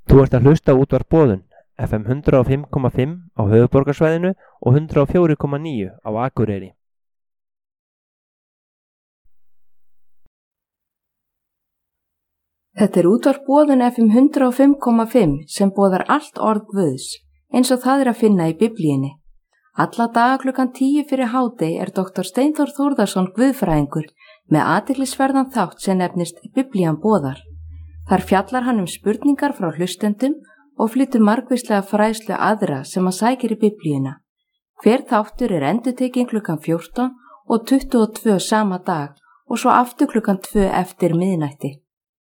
Þú ert að hlusta á Útvarp Boðun, FM 105,5 á höfuðborgarsvæðinu og 104,9 á Akureyri. Þetta er Útvarp Boðun FM 105,5 sem boðar allt orð Guðs, eins og það er að finna í Biblíunni. Alla daga klukkan 10 fyrir hádegi er Dr. Steinþór Þórðarson guðfræðingur með athyglisverðan þátt sem nefnist Biblían boðar. Þar fjallar hann spurningar frá hlustendum og flytur margvíslega fræðslu aðra sem að sækir í Biblíuna. Hver þáttur er endurtekinn klukkan 14 og 22 sama dag og svo aftur klukkan 2 eftir miðnætti.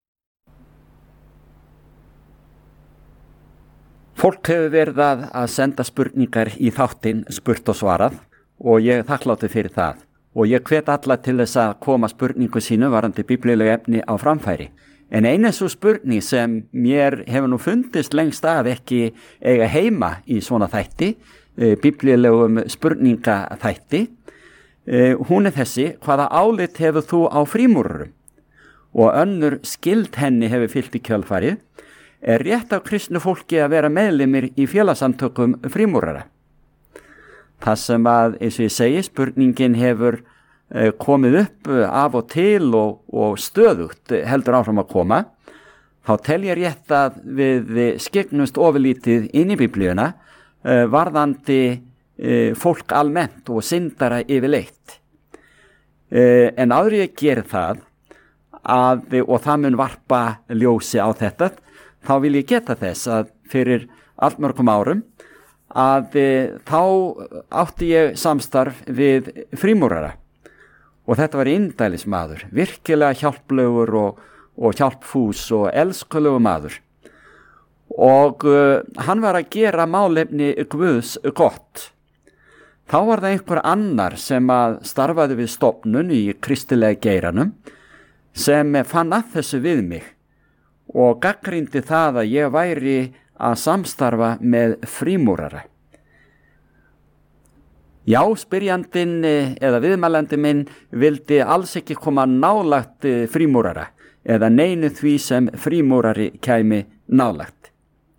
Fólk hefur verið að senda spurningar í þáttinn spurt og svarað og ég er þakkláttur fyrir það. Og ég hvet alla til þess að koma spurningu sínu varðandi biblíulegu efni á framfæri. En eina svo spurning sem mér hefur nú fundist lengst af ekki eiga heima í svona þætti, biblíulegum spurningaþætti, hún er þessi: hvaða álit hefur þú á frímúrurum? Og önnur skyld henni hefur fylgt í kjölfarið: er rétt af kristnu fólki að vera meðlimir í félagsamtökum frímúrara? Það sem að, eins og ég segi, spurningin hefur komið upp af og til og stöðugt heldur áfram að koma, þá tel ég rétt að við skyggnumst ofurlítið inn í Biblíuna varðandi fólk almennt og syndara yfirleitt. En áður ég geri það, og það mun varpa ljósi á þetta, þá vil ég geta þess að fyrir allmörgum árum þá átti ég samstarf við frímúrara. Og þetta var indælismaður, virkilega hjálplegur og hjálpfús og elskulegur maður. Og hann var að gera málefni Guðs gott. Þá var það einhver annar sem að starfaði við stofnun í kristilega geiranum sem fann að þessu við mig og gagnrýndi það að ég væri að samstarfa með frímúrara. Já, spyrjandinn eða viðmælandi minn vildi alls ekki koma nálægt frímúrara eða neinu því sem frímúrari kæmi nálægt.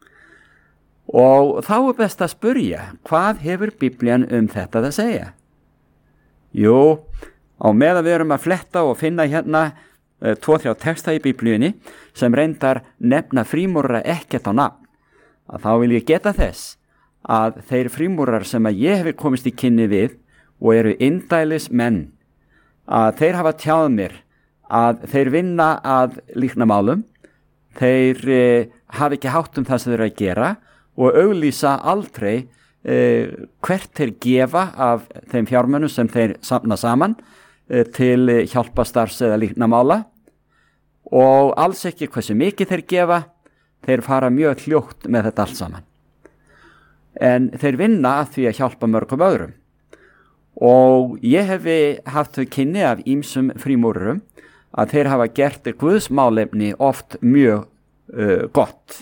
Og þá er best að spyrja, hvað hefur Biblían þetta að segja? Jú, á meðan við erum að fletta og finna hérna 2-3 texta í Biblíunni sem reyndar nefna frímúrara ekkert á nafn, að þá vil ég geta þess að þeir frímúrar sem að ég hefi komist í kynni við og eru indælis menn, að þeir hafa tjáð mér að þeir vinna að líknamálum, þeir hafa ekki hátt það sem þeir eru að gera og auglýsa aldrei hvert þeir gefa af þeim fjármunum sem þeir safna saman til hjálpastarfs eða líknamála, og alls ekki hversu mikið þeir gefa. Þeir fara mjög hljótt með þetta allt saman. En þeir vinna að því að hjálpa mörgum öðrum. Og ég hefi haft þau kynni af ýmsum frímúrurum að þeir hafa gert Guðs málefni oft mjög gott.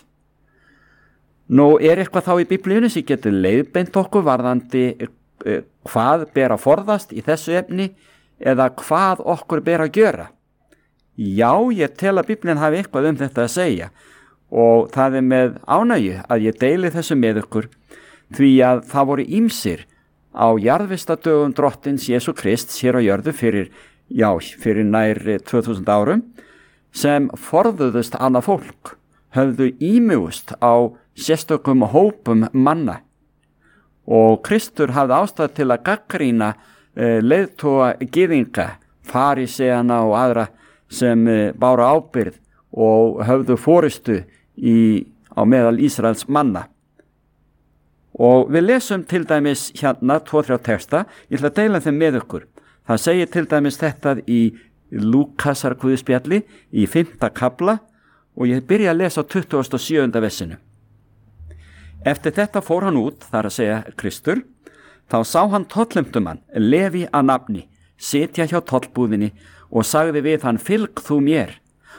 Nú er eitthvað þá í Biblíunni sem getur leiðbeint okkur varðandi hvað ber að forðast í þessu efni eða hvað okkur ber að gjöra. Já, ég tel að Biblían hafi eitthvað þetta að segja og það er með ánægju að ég deili þessu með ykkur, því að það voru ýmsir á jarðvistadögum drottins Jesú Krists hér á jörðu fyrir nær 2000 árum sem forðuðust annað fólk, höfðu ímugust á sérstökum hópum manna, og Kristur hafði ástæðu til að gagnrýna leiðtoga gyðinga, faríseana og aðra sem báru ábyrgð og höfðu forystu á meðal Ísraels manna. Og við lesum til dæmis hérna 2-3 texta, ég ætla að deila þeim með ykkur. Það segir til dæmis þetta í Lúkasar guðspjalli í 5. kafla og ég byrja að lesa á 27. versinu. Eftir þetta fór hann út, þar að segja Kristur, þá sá hann tollumtumann, Leví að nafni, sitja hjá tollbúðinni og sagði við hann: fylg þú mér.